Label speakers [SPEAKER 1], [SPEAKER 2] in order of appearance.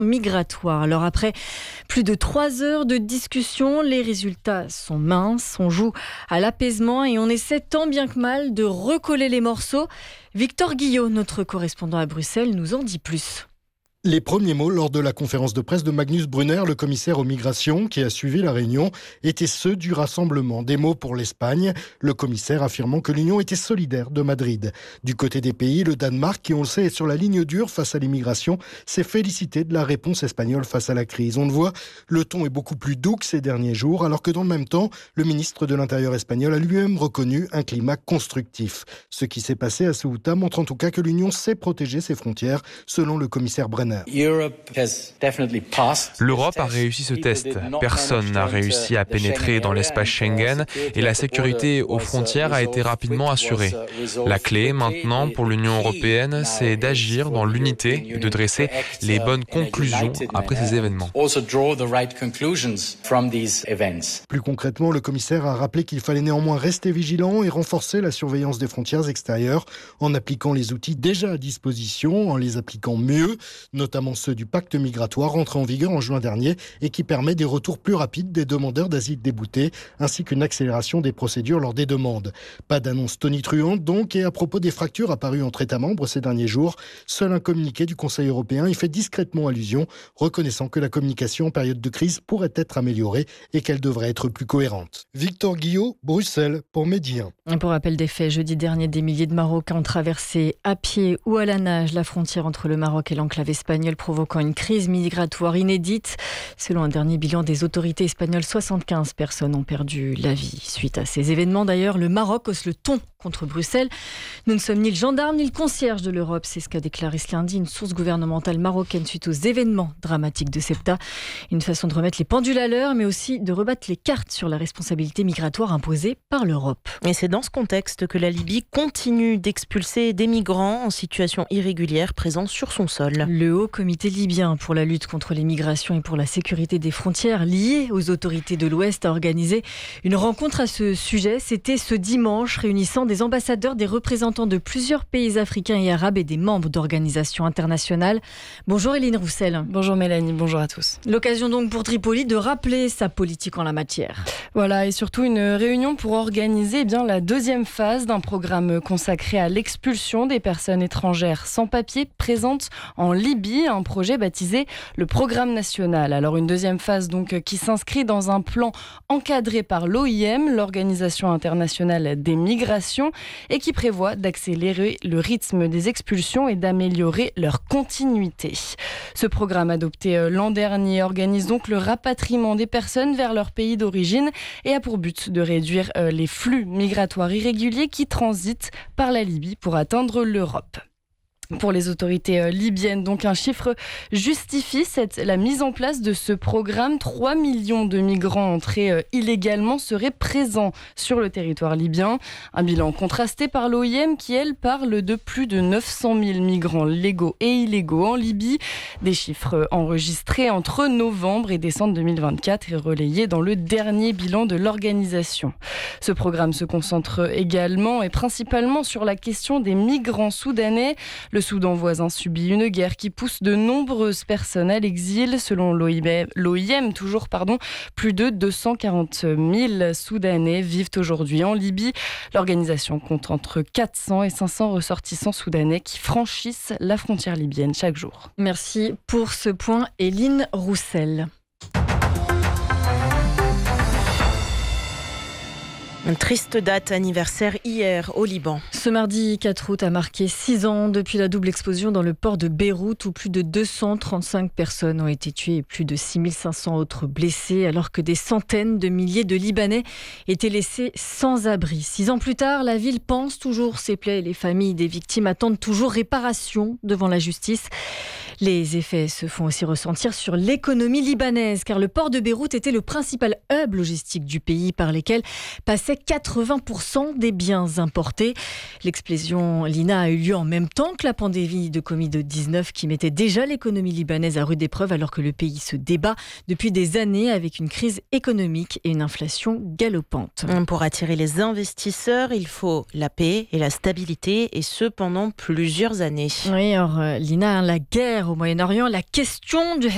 [SPEAKER 1] migratoire. Alors après plus de 3 heures de discussion, les résultats sont minces. On joue à l'apaisement et on essaie tant bien que mal de recoller les morceaux. Victor Guillot, notre correspondant à Bruxelles, nous en dit plus.
[SPEAKER 2] Les premiers mots lors de la conférence de presse de Magnus Brunner, le commissaire aux migrations qui a suivi la réunion, étaient ceux du rassemblement. Des mots pour l'Espagne, le commissaire affirmant que l'Union était solidaire de Madrid. Du côté des pays, le Danemark, qui on le sait est sur la ligne dure face à l'immigration, s'est félicité de la réponse espagnole face à la crise. On le voit, le ton est beaucoup plus doux que ces derniers jours, alors que dans le même temps, le ministre de l'Intérieur espagnol a lui-même reconnu un climat constructif. Ce qui s'est passé à Ceuta montre en tout cas que l'Union sait protéger ses frontières, selon le commissaire Brenner.
[SPEAKER 3] L'Europe a réussi ce test. Personne n'a réussi à pénétrer dans l'espace Schengen et la sécurité aux frontières a été rapidement assurée. La clé maintenant pour l'Union européenne, c'est d'agir dans l'unité et de dresser les bonnes conclusions après ces événements.
[SPEAKER 2] Plus concrètement, le commissaire a rappelé qu'il fallait néanmoins rester vigilant et renforcer la surveillance des frontières extérieures en appliquant les outils déjà à disposition, en les appliquant mieux, notamment ceux du pacte migratoire rentré en vigueur en juin dernier et qui permet des retours plus rapides des demandeurs d'asile déboutés, ainsi qu'une accélération des procédures lors des demandes. Pas d'annonce tonitruante donc, et à propos des fractures apparues entre États membres ces derniers jours, seul un communiqué du Conseil européen y fait discrètement allusion, reconnaissant que la communication en période de crise pourrait être améliorée et qu'elle devrait être plus cohérente. Victor Guillot, Bruxelles, pour Medi 1.
[SPEAKER 1] Pour rappel des faits, jeudi dernier, des milliers de Marocains ont traversé à pied ou à la nage la frontière entre le Maroc et l'enclave espagnole, provoquant une crise migratoire inédite. Selon un dernier bilan des autorités espagnoles, 75 personnes ont perdu la vie. Suite à ces événements, d'ailleurs, le Maroc hausse le ton contre Bruxelles. Nous ne sommes ni le gendarme ni le concierge de l'Europe. C'est ce qu'a déclaré ce lundi une source gouvernementale marocaine suite aux événements dramatiques de Ceuta. Une façon de remettre les pendules à l'heure, mais aussi de rebattre les cartes sur la responsabilité migratoire imposée par l'Europe.
[SPEAKER 4] Et c'est dans ce contexte que la Libye continue d'expulser des migrants en situation irrégulière présents sur son sol.
[SPEAKER 1] Le Haut Comité libyen pour la lutte contre les migrations et pour la sécurité des frontières, lié aux autorités de l'Ouest, a organisé une rencontre à ce sujet. C'était ce dimanche, réunissant des ambassadeurs, des représentants de plusieurs pays africains et arabes et des membres d'organisations internationales. Bonjour Eline Roussel.
[SPEAKER 5] Bonjour Mélanie, bonjour à tous.
[SPEAKER 1] L'occasion donc pour Tripoli de rappeler sa politique en la matière.
[SPEAKER 5] Voilà, et surtout une réunion pour organiser la deuxième phase d'un programme consacré à l'expulsion des personnes étrangères sans papier présentes en Libye, un projet baptisé le Programme National. Alors une deuxième phase donc qui s'inscrit dans un plan encadré par l'OIM, l'Organisation Internationale des Migrations, et qui prévoit d'accélérer le rythme des expulsions et d'améliorer leur continuité. Ce programme adopté l'an dernier organise donc le rapatriement des personnes vers leur pays d'origine et a pour but de réduire les flux migratoires irréguliers qui transitent par la Libye pour atteindre l'Europe. Pour les autorités libyennes, donc un chiffre justifie la mise en place de ce programme. 3 millions de migrants entrés illégalement seraient présents sur le territoire libyen. Un bilan contrasté par l'OIM qui, elle, parle de plus de 900 000 migrants légaux et illégaux en Libye. Des chiffres enregistrés entre novembre et décembre 2024 et relayés dans le dernier bilan de l'organisation. Ce programme se concentre également et principalement sur la question des migrants soudanais. Le Soudan voisin subit une guerre qui pousse de nombreuses personnes à l'exil. Selon l'OIM, plus de 240 000 Soudanais vivent aujourd'hui en Libye. L'organisation compte entre 400 et 500 ressortissants soudanais qui franchissent la frontière libyenne chaque jour.
[SPEAKER 1] Merci pour ce point, Eline Roussel.
[SPEAKER 4] Une triste date anniversaire hier au Liban.
[SPEAKER 1] Ce mardi 4 août a marqué 6 ans depuis la double explosion dans le port de Beyrouth où plus de 235 personnes ont été tuées et plus de 6500 autres blessées alors que des centaines de milliers de Libanais étaient laissés sans abri. 6 ans plus tard, la ville pense toujours ses plaies et les familles des victimes attendent toujours réparation devant la justice. Les effets se font aussi ressentir sur l'économie libanaise car le port de Beyrouth était le principal hub logistique du pays par lequel passaient 80% des biens importés. L'explosion, Lina, a eu lieu en même temps que la pandémie de Covid-19 qui mettait déjà l'économie libanaise à rude épreuve alors que le pays se débat depuis des années avec une crise économique et une inflation galopante.
[SPEAKER 4] Pour attirer les investisseurs, il faut la paix et la stabilité et ce pendant plusieurs années.
[SPEAKER 1] Oui, alors Lina, la guerre au Moyen-Orient, la question du